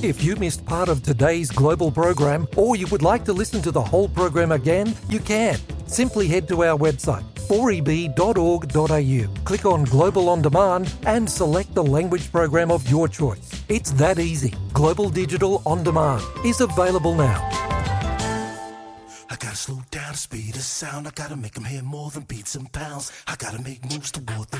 If you missed part of today's Global program or you would like to listen to the whole program again, you can. Simply head to our website 4eb.org.au, click on Global On Demand and select the language program of your choice. It's that easy. Global Digital On Demand is available now. I gotta slow down the speed of sound. I gotta make them hear more than beats and pounds. I gotta make moves toward the